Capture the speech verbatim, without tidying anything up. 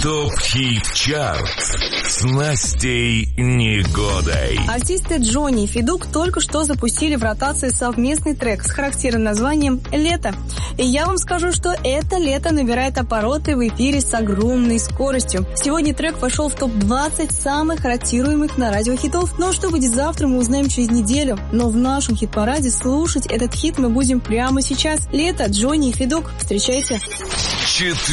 ТОП-хит-чарт с Настей Негодой. Артисты Джонни и Федук только что запустили в ротации совместный трек с характерным названием «Лето». И я вам скажу, что это лето набирает обороты в эфире с огромной скоростью. Сегодня трек вошел в топ двадцать самых ротируемых на радио хитов. Но что будет завтра, мы узнаем через неделю. Но в нашем хит-параде слушать этот хит мы будем прямо сейчас. «Лето», Джонни и Федук. Встречайте. Четыре.